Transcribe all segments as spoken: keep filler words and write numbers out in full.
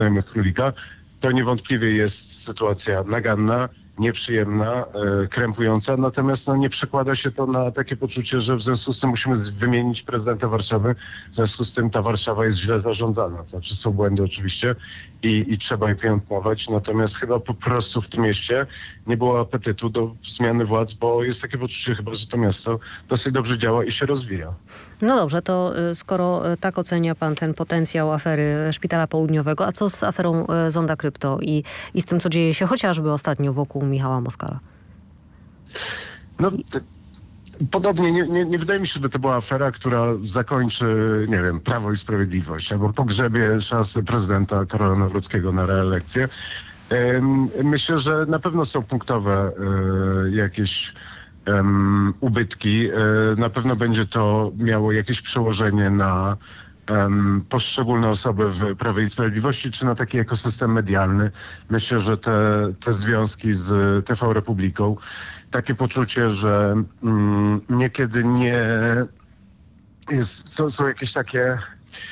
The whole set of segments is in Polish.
znajomych królika. To niewątpliwie jest sytuacja naganna, nieprzyjemna, e, krępująca, natomiast no, nie przekłada się to na takie poczucie, że w związku z tym musimy z- wymienić prezydenta Warszawy, w związku z tym ta Warszawa jest źle zarządzana. Znaczy są błędy oczywiście i, i trzeba je piętnować, natomiast chyba po prostu w tym mieście nie było apetytu do zmiany władz, bo jest takie poczucie chyba, że to miasto dosyć dobrze działa i się rozwija. No dobrze, to y, skoro y, tak ocenia pan ten potencjał afery Szpitala Południowego, a co z aferą y, Zonda Krypto i, i z tym, co dzieje się chociażby ostatnio wokół Michała Moskala? No, te, podobnie, nie, nie, nie wydaje mi się, żeby to była afera, która zakończy, nie wiem, Prawo i Sprawiedliwość, albo pogrzebie szansy prezydenta Karola Nawrockiego na reelekcję. Em, Myślę, że na pewno są punktowe e, jakieś em, ubytki. E, Na pewno będzie to miało jakieś przełożenie na em, poszczególne osoby w Prawie i Sprawiedliwości, czy na taki ekosystem medialny. Myślę, że te, te związki z T V Republiką, takie poczucie, że mm, niekiedy nie jest, są, są jakieś takie e,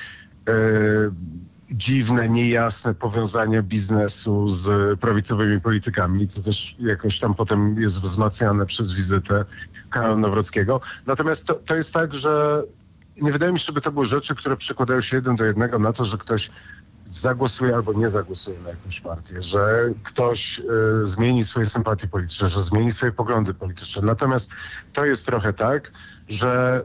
dziwne, niejasne powiązania biznesu z prawicowymi politykami, co też jakoś tam potem jest wzmacniane przez wizytę Karola Nawrockiego. Natomiast to, to jest tak, że nie wydaje mi się, żeby to były rzeczy, które przekładają się jeden do jednego na to, że ktoś zagłosuje albo nie zagłosuje na jakąś partię, że ktoś y, zmieni swoje sympatie polityczne, że zmieni swoje poglądy polityczne. Natomiast to jest trochę tak, że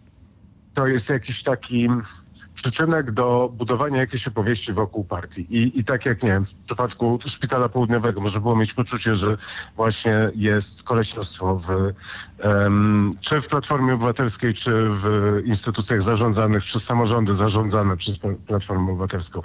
to jest jakiś taki przyczynek do budowania jakiejś opowieści wokół partii. I, i tak jak, nie wiem, w przypadku Szpitala Południowego można było mieć poczucie, że właśnie jest koleśnictwo w, em, czy w Platformie Obywatelskiej, czy w instytucjach zarządzanych przez samorządy, zarządzane przez Pla- Platformę Obywatelską,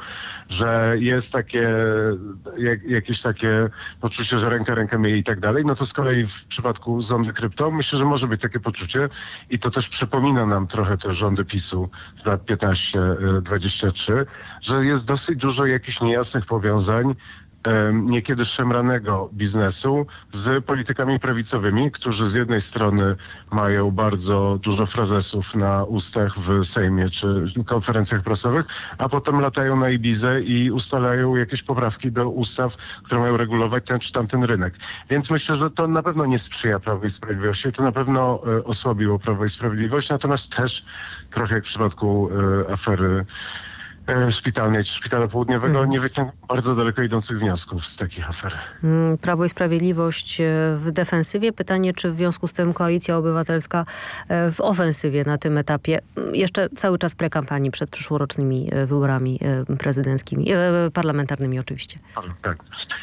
że jest takie, jak, jakieś takie poczucie, że ręka rękę myje i tak dalej. No to z kolei w przypadku Zondy Krypto myślę, że może być takie poczucie i to też przypomina nam trochę te rządy PiSu z lat piętnaście dwadzieścia trzy, że jest dosyć dużo jakichś niejasnych powiązań, em, niekiedy szemranego biznesu z politykami prawicowymi, którzy z jednej strony mają bardzo dużo frazesów na ustach w Sejmie czy konferencjach prasowych, a potem latają na Ibizę i ustalają jakieś poprawki do ustaw, które mają regulować ten czy tamten rynek. Więc myślę, że to na pewno nie sprzyja Prawu i Sprawiedliwości, to na pewno e, osłabiło Prawo i Sprawiedliwość, natomiast też trochę jak w przypadku e, afery e, szpitalnej czy Szpitala Południowego nie wyciągnął bardzo daleko idących wniosków z takich afer. Mm, Prawo i Sprawiedliwość e, w defensywie. Pytanie, czy w związku z tym Koalicja Obywatelska e, w ofensywie na tym etapie. Mm, Jeszcze cały czas prekampanii przed przyszłorocznymi e, wyborami e, prezydenckimi, e, parlamentarnymi oczywiście. Tak.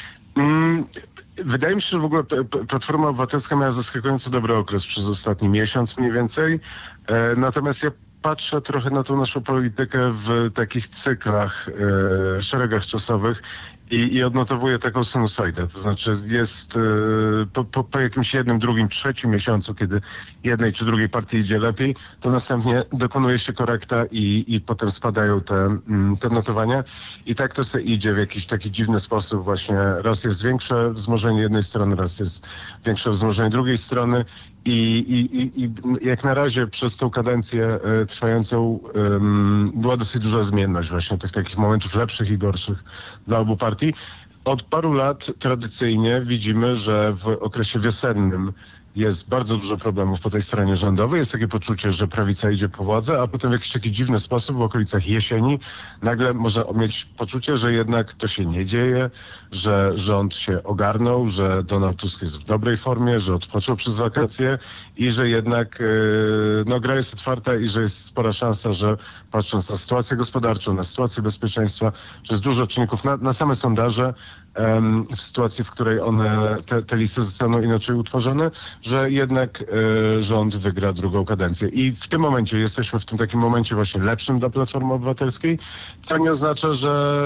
Mm, Wydaje mi się, że w ogóle P- P- Platforma Obywatelska miała zaskakująco dobry okres przez ostatni miesiąc mniej więcej. E, natomiast ja patrzę trochę na tą naszą politykę w takich cyklach, e, szeregach czasowych i, i odnotowuję taką sinusoidę. To znaczy jest e, po, po, po jakimś jednym, drugim, trzecim miesiącu, kiedy jednej czy drugiej partii idzie lepiej, to następnie dokonuje się korekta i, i potem spadają te, mm, te notowania. I tak to sobie idzie w jakiś taki dziwny sposób. Właśnie raz jest większe wzmożenie jednej strony, raz jest większe wzmożenie drugiej strony. I, i, i, I jak na razie przez tą kadencję e, trwającą em, była dosyć duża zmienność właśnie tych takich momentów lepszych i gorszych dla obu partii. Od paru lat tradycyjnie widzimy, że w okresie wiosennym jest bardzo dużo problemów po tej stronie rządowej. Jest takie poczucie, że prawica idzie po władzę, a potem w jakiś taki dziwny sposób w okolicach jesieni nagle można mieć poczucie, że jednak to się nie dzieje, że rząd się ogarnął, że Donald Tusk jest w dobrej formie, że odpoczął przez wakacje i że jednak yy, no, gra jest otwarta i że jest spora szansa, że patrząc na sytuację gospodarczą, na sytuację bezpieczeństwa, przez dużo czynników, na, na same sondaże, em, w sytuacji, w której one, te, te listy zostaną inaczej utworzone, że jednak e, rząd wygra drugą kadencję. I w tym momencie jesteśmy w tym takim momencie właśnie lepszym dla Platformy Obywatelskiej, co nie oznacza, że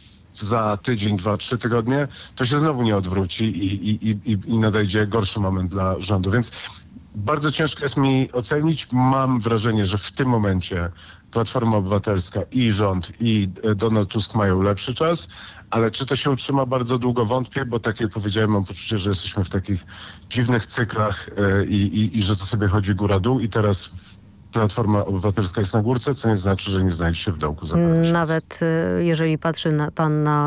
za tydzień, dwa, trzy tygodnie to się znowu nie odwróci i, i, i, i nadejdzie gorszy moment dla rządu. Więc bardzo ciężko jest mi ocenić. Mam wrażenie, że w tym momencie Platforma Obywatelska i rząd i Donald Tusk mają lepszy czas, ale czy to się utrzyma bardzo długo, wątpię, bo tak jak powiedziałem, mam poczucie, że jesteśmy w takich dziwnych cyklach e, i, i, i że to sobie chodzi góra-dół i teraz Platforma Obywatelska jest na górce, co nie znaczy, że nie znajdzie się w dołku za parę miesięcy. Nawet e, jeżeli patrzy na, pan na